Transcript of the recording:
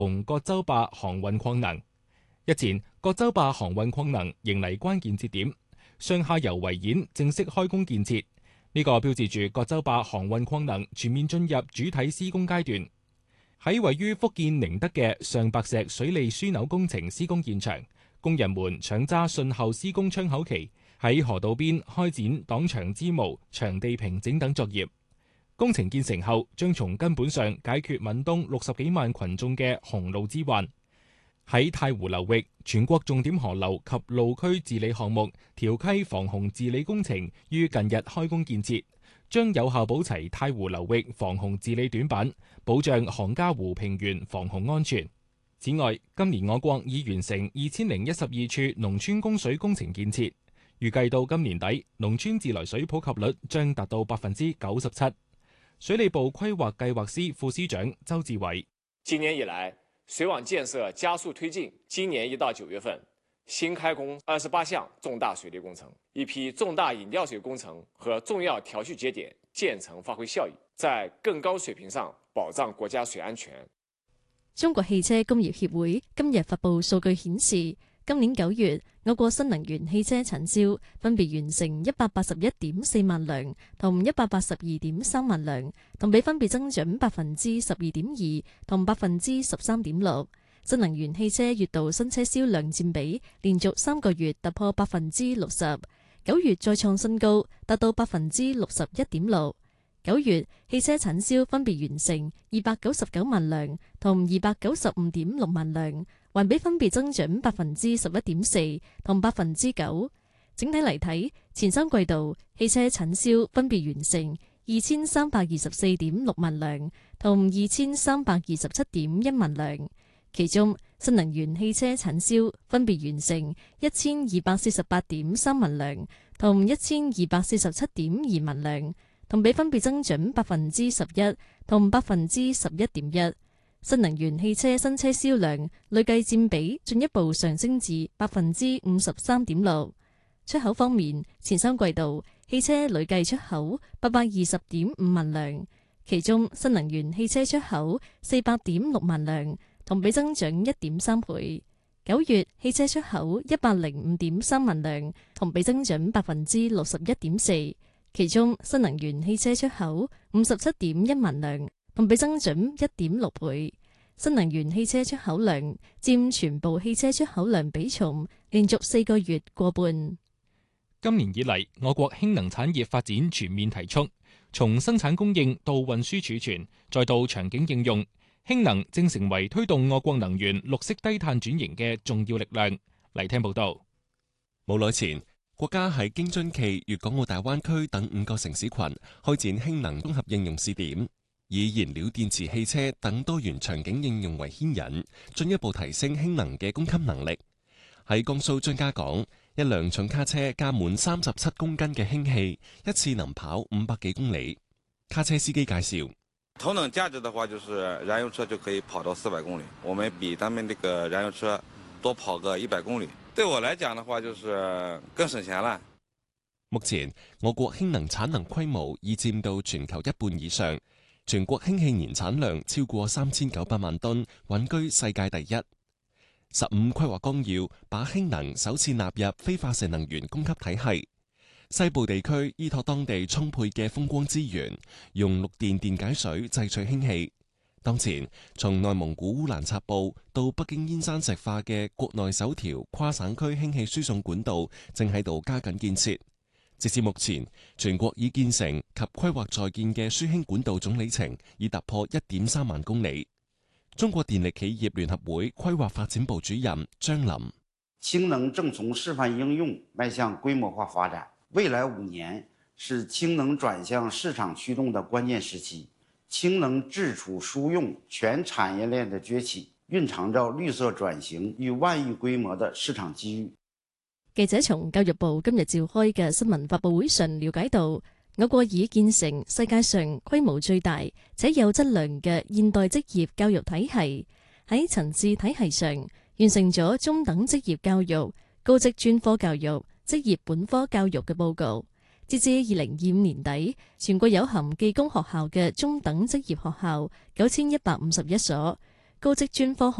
同葛洲壩航運擴能。日前，葛洲壩航運擴能迎嚟關鍵節點，上下游圍堰正式開工建設。呢個標誌住葛洲壩航運擴能全面進入主體施工階段。喺位於福建寧德嘅上白石水利樞紐工程施工現場，工人們搶揸順後施工窗口期，喺河道邊開展擋牆支模、場地平整等作業。工程建成後，將從根本上解決閩東60幾萬群眾嘅洪澇之患。喺太湖流域，全國重點河流及路區治理項目調溪防洪治理工程於近日開工建設，將有效補齊太湖流域防洪治理短板，保障杭嘉湖平原防洪安全。此外，今年我國已完成2012處農村供水工程建設，預計到今年底，農村自來水普及率將達到97%。水利部規劃計劃司副司長周志偉： 今年以來，水網建設加速推進，今年1到9月份，新開工28項重大水利工程，一批重大引調水工程和重要調蓄節點建成發揮效益，在更高水平上保障國家水安全。 中國汽車工業協會今日發布數據顯示，今年9月，我國新能源汽車產銷分別完成181.4萬輛同182.3萬輛，同比分別增長12.2%同13.6%。新能源汽車月度新車銷量佔比連續3個月突破60%，9月再創新高，達到61.6%。9月汽車產銷分別完成299萬輛同295.6萬輛，環比分別增長11.4%同9%。整體嚟睇，前3季度汽車產銷分別完成2324.6萬輛同2327.1萬輛，其中新能源汽車產銷分別完成1248.3萬輛同1247.2萬輛，同比分別增長11%同11.1%。新能源汽車新車銷量累計佔比進一步上升至53.6%。出口方面，前3季度汽車累計出口820.5萬輛，其中新能源汽車出口400.6萬輛，同比增長1.3倍。9月汽車出口105.3萬輛，同比增長61.4%。其中新能源汽車出口57.1萬輛，同比增長1.6倍。新能源汽車出口量佔全部汽車出口量比重連續4個月過半。 今年以嚟，我國氫能產業發展全面提速，從生產供應到運輸儲存，再到場景應用，氫能正成為推動我國能源綠色低碳轉型嘅重要力量。嚟聽報道。 冇耐前，國家喺京津冀粵港澳大灣區等5個城市群開展氫能綜合應用試點，以燃料電池汽車等多元場景應用為牽引，進一步提升氫能嘅供給能力。喺江蘇張家港，一輛重卡車加滿37公斤嘅氫氣，一次能跑500幾公里。卡車司機介紹： 頭等價值的話，就是燃油車就可以跑到400公里，我們比他們這個燃油車多跑個100公里。對我來講的話，就是更省錢啦。 目前，我國氫能產能規模已佔到全球一半以上，全國氫氣年產量超過3900萬噸，穩居世界第一。15規劃綱要把氫能首次納入非化石能源供給體系。西部地區依託當地充沛嘅風光資源，用綠電電解水製取氫氣。當前，從內蒙古烏蘭察布到北京燕山石化嘅國內首條跨省區氫氣輸送管道正喺度加緊建設。直至目前，全國已建成及規劃在建嘅輸氫管道總里程已突破1.3萬公里。中國電力企業聯合會規劃發展部主任張林： 氫能正從示範應用邁向規模化發展，未來5年是氫能轉向市場驅動的關鍵時期。氫能製儲輸用全產業鏈的崛起，蘊藏着綠色轉型與萬億規模的市場機遇。 記者從教育部今日召開嘅新聞發佈會上了解到，我國已建成世界上規模最大且有質量嘅現代職業教育體系，喺層次體系上完成咗中等職業教育、高職專科教育、職業本科教育嘅報告。截至2025年底，全國有含技工學校嘅中等職業學校9151所， 高職專科